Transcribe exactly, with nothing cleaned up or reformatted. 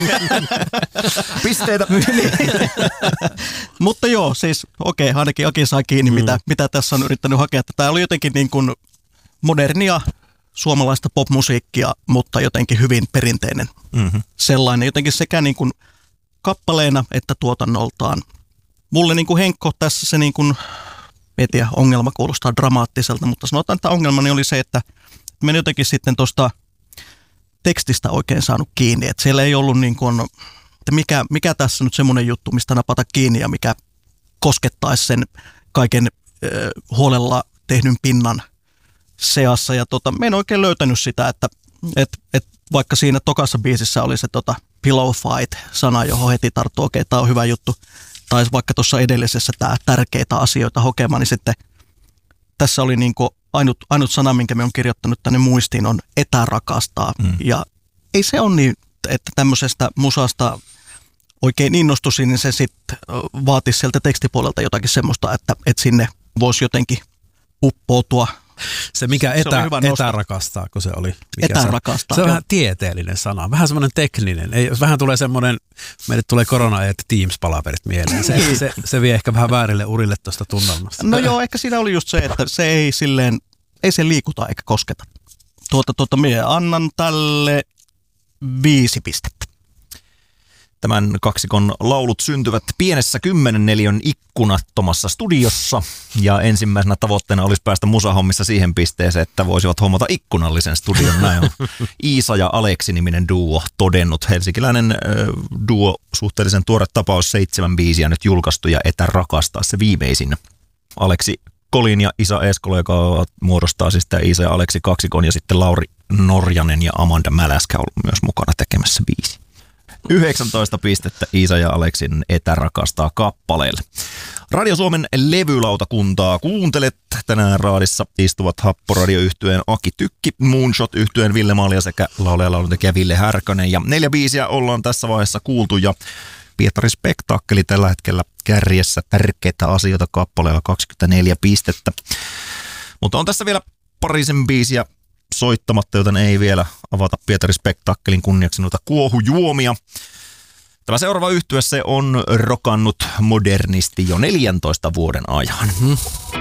Pisteitä. Mutta joo, siis okei, okay, ainakin Aki sai kiinni, mm. mitä, mitä tässä on yrittänyt hakea. Tämä oli jotenkin niin kuin modernia suomalaista popmusiikkia, mutta jotenkin hyvin perinteinen mm-hmm. sellainen. Jotenkin sekä niin kuin kappaleena että tuotannoltaan. Mulle niin kuin Henkko tässä se niin kuin, en tiedä, ongelma kuulostaa dramaattiselta, mutta sanotaan, että ongelmani oli se, että me jotenkin sitten tuosta tekstistä oikein saanut kiinni. Että siellä ei ollut niin kuin, että mikä, mikä tässä nyt semmoinen juttu, mistä napata kiinni ja mikä koskettaisi sen kaiken äh, huolella tehdyn pinnan seassa. Ja tota, mä en oikein löytänyt sitä, että et, et vaikka siinä tokassa biisissä oli se tota, pillow fight-sana, johon heti tarttuu, okei, okay, tämä on hyvä juttu. Tai vaikka tuossa edellisessä tämä tärkeitä asioita hokema, niin sitten tässä oli niin kuin ainut, ainut sana, minkä me on kirjoittanut tänne muistiin, on etärakastaa. Mm. Ja ei se ole niin, että tämmöisestä musasta oikein innostuisin, niin se sitten vaatisi sieltä tekstipuolelta jotakin semmoista, että, että sinne voisi jotenkin uppoutua. Se mikä etä, se etärakastaa, kun se oli. Mikä etärakastaa. Se, se on vähän tieteellinen sana, vähän semmoinen tekninen. Ei, vähän tulee semmoinen, meille tulee korona ja Teams-palaverit mieleen. Se, se, se vie ehkä vähän väärille urille tuosta tunnelmasta. No joo, ehkä siinä oli just se, että se ei silleen, ei se liikuta eikä kosketa. Tuota, tuota, minä annan tälle viisi pistettä. Tämän kaksikon laulut syntyvät pienessä kymmenen neliön ikkunattomassa studiossa ja ensimmäisenä tavoitteena olisi päästä musahommissa siihen pisteeseen, että voisivat hommata ikkunallisen studion. Näin on Iisa ja Aleksi-niminen duo todennut. Helsinkiläinen äh, duo, suhteellisen tuore tapaus, seitsemän biisiä nyt julkaistu ja etärakastaa se viimeisin. Aleksi Kolin ja Isa Eskola, joka muodostaa siis tämä Iisa ja Aleksi kaksikon ja sitten Lauri Norjanen ja Amanda Mäläskä on myös mukana tekemässä biisi. yhdeksäntoista pistettä Iisa ja Aleksin etärakastaa kappaleelle. Radio Suomen levylautakuntaa kuuntelet. Tänään raadissa istuvat Happoradio-yhtyeen Aki Tykki, Moonshot-yhtyeen Ville Malja sekä laulaja-laulutekijä Ville Härkönen. Ja neljä biisiä ollaan tässä vaiheessa kuultu ja Pietari Spektaakkeli tällä hetkellä kärjessä tärkeitä asioita kappaleella kaksikymmentäneljä pistettä. Mutta on tässä vielä parisen biisiä soittamatta, joten ei vielä avata Pietari Spektaakkelin kunniaksi noita kuohujuomia. Tämä seuraava yhtye se on rokannut modernisti jo neljäntoista vuoden ajan. Mm-hmm.